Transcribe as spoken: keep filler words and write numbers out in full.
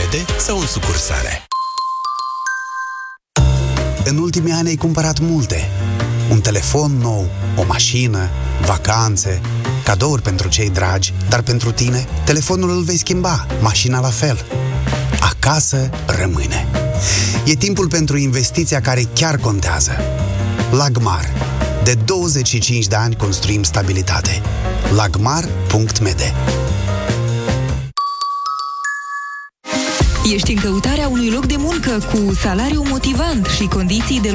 Mede sau în sucursale. În ultimii ani ai cumpărat multe. Un telefon nou, o mașină, vacanțe, cadouri pentru cei dragi, dar pentru tine, telefonul îl vei schimba, mașina la fel. Acasă rămâne. E timpul pentru investiția care chiar contează. Lagmar. De douăzeci și cinci de ani construim stabilitate. lagmar punct m d. Ești în căutarea unui loc de muncă cu salariu motivant și condiții de